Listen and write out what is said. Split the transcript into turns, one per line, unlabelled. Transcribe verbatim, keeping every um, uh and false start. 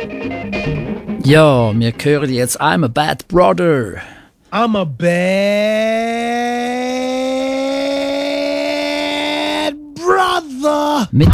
Ja, wir hören jetzt I'm a Bad Brother.
I'm a bad brother.
Mit